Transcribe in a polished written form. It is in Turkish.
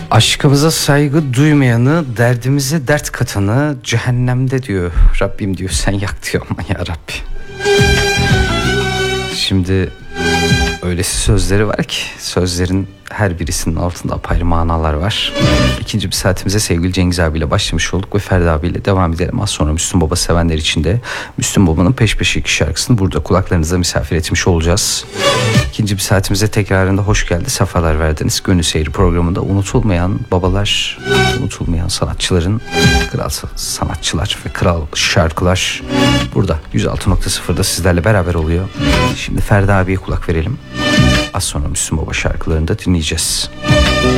Aşkımıza saygı duymayanı, derdimize dert katanı cehennemde diyor. Rabbim diyor sen yak diyor ama ya Rabbi. Şimdi öylesi sözleri var ki sözlerin her birisinin altında apayrı manalar var. İkinci bir saatimize sevgili Cengiz abiyle başlamış olduk ve Ferdi abiyle devam edelim. Az sonra Müslüm Baba sevenler için de Müslüm Baba'nın Peş Peşe iki şarkısını burada kulaklarınıza misafir etmiş olacağız. İkinci bir saatimize tekrarında hoş geldi, sefalar verdiniz. Gönül Seyri programında unutulmayan babalar, unutulmayan sanatçıların, kral sanatçılar ve kral şarkılar burada 106.0'da sizlerle beraber oluyor. Şimdi Ferdi abiye kulak verelim. Az sonra Müslüm Baba şarkılarını da dinleyeceğiz.